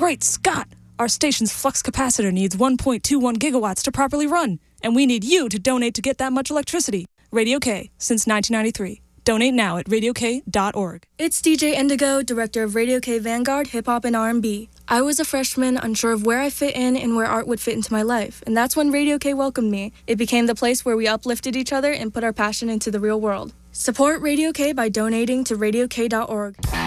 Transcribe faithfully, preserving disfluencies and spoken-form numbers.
Great Scott! Our station's flux capacitor needs one point two one gigawatts to properly run, and we need you to donate to get that much electricity. Radio K, since nineteen ninety-three. Donate now at radio k dot org. It's D J Indigo, director of Radio K Vanguard, Hip Hop and R and B. I was a freshman, unsure of where I fit in and where art would fit into my life, and that's when Radio K welcomed me. It became the place where we uplifted each other and put our passion into the real world. Support Radio K by donating to radio k dot org.